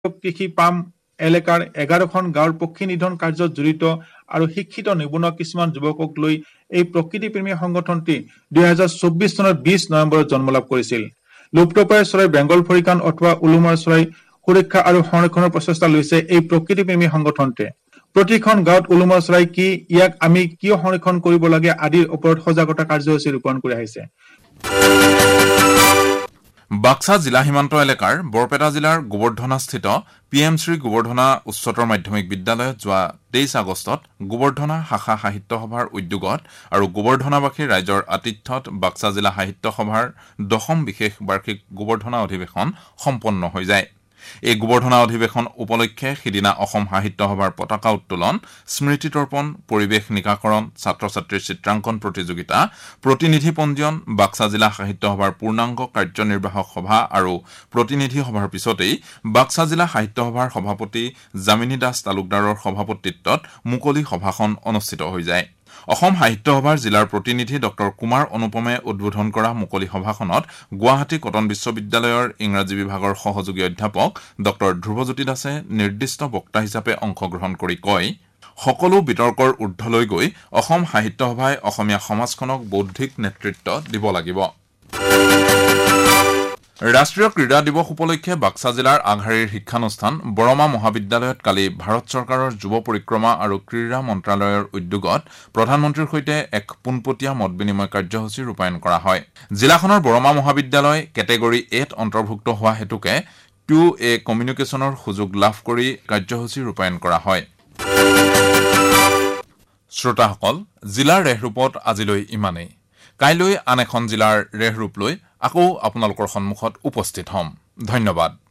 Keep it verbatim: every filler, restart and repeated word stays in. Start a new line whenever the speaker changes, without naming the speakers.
কৃষি পাম এলেকাৰ এঘাৰখন গাঁৱৰ পক্ষী নিধন কাৰ্যত জড়িত আৰু শিক্ষিত নিবনুৱা কিছুমান যুৱকক লৈ এই প্ৰকৃতিপ্ৰেমী সংগঠনটি দুই হাজাৰ চৌব্বিছ চনৰ বিশ নৱেম্বৰত জন্ম লাভ কৰিছিল। লুপ্তপ্ৰায় চৰাই বেংগল ফৰিকান অথবা উলুমাৰ চৰাই সুৰক্ষা আৰু সংৰক্ষণৰ প্ৰচেষ্টা লৈছে এই প্ৰকৃতিপ্ৰেমী সংগঠনটোৱে। প্ৰতিখন গাঁৱত উলুমাৰ চৰাই কি, ইয়াক আমি কিয় সংৰক্ষণ কৰিব লাগে আদিৰ ওপৰত সজাগতা কাৰ্যসূচী ৰূপায়ণ কৰি আহিছে।
বাক্সা জিলা সীমান্ত এলেকাৰ বৰপেটা জিলাৰ গোবৰ্ধনাস্থিত পি এম শ্ৰী গোবৰ্ধনা উচ্চতৰ মাধ্যমিক বিদ্যালয়ত যোৱা তেইছ আগষ্টত গোবৰ্ধনা শাখা সাহিত্য সভাৰ উদ্যোগত আৰু গোবৰ্ধনাবাসী ৰাইজৰ আতিথ্যত বাক্সা জিলা সাহিত্য সভাৰ দশম বিশেষ বাৰ্ষিক গোবৰ্ধনা অধিৱেশন সম্পন্ন হৈ যায়। এই গোবৰ্ধনা অধিৱেশন উপলক্ষে সিদিনা অসম সাহিত্য সভাৰ পতাকা উত্তোলন, স্মৃতি তৰ্পণ, পৰিৱেশ নিকাকৰণ, ছাত্ৰ ছাত্ৰীৰ চিত্ৰাংকন প্ৰতিযোগিতা, প্ৰতিনিধি পঞ্জীয়ন, বাক্সা জিলা সাহিত্য সভাৰ পূৰ্ণাংগ কাৰ্যনিৰ্বাহক সভা আৰু প্ৰতিনিধি সভাৰ পিছতেই বাক্সা জিলা সাহিত্য সভাৰ সভাপতি যামিনী দাস তালুকদাৰৰ সভাপতিত্বত মুকলি সভাখন অনুষ্ঠিত হৈ যায়। অসম সাহিত্য সভাৰ জিলাৰ প্ৰতিনিধি ডক্টৰ কুমাৰ অনুপমে উদ্বোধন কৰা মুকলি সভাখনত গুৱাহাটী কটন বিশ্ববিদ্যালয়ৰ ইংৰাজী বিভাগৰ সহযোগী অধ্যাপক ডক্টৰ ধ্ৰুৱজ্যোতি দাসে নিৰ্দিষ্ট বক্তা হিচাপে অংশগ্ৰহণ কৰি কয়, সকলো বিতৰ্কৰ ঊৰ্ধলৈ গৈ অসম সাহিত্য সভাই অসমীয়া সমাজখনক বৌদ্ধিক নেতৃত্ব দিব লাগিব। ৰাষ্ট্ৰীয় ক্ৰীড়া দিৱস উপলক্ষে বাক্সা জিলাৰ আগশাৰীৰ শিক্ষানুষ্ঠান বৰমা মহাবিদ্যালয়ত কালি ভাৰত চৰকাৰৰ যুৱ পৰিক্ৰমা আৰু ক্ৰীড়া মন্ত্ৰালয়ৰ উদ্যোগত প্ৰধানমন্ত্ৰীৰ সৈতে এক পোনপটীয়া মত বিনিময় কাৰ্যসূচী ৰূপায়ণ কৰা হয়। জিলাখনৰ বৰমা মহাবিদ্যালয় কেটেগৰী এত অন্তৰ্ভুক্ত হোৱা হেতুকে টু এ কমিউনিকেশ্যনৰ সুযোগ লাভ কৰি কাৰ্যসূচী ৰূপায়ণ কৰা হয়। শ্ৰোতাসকল, জিলাৰ ৰেহৰূপত আজিলৈ ইমানেই। কাইলৈ আন এখন জিলাৰ ৰেহৰূপ লৈ আকৌ আপোনালোকৰ সন্মুখত উপস্থিত হ'ম। ধন্যবাদ।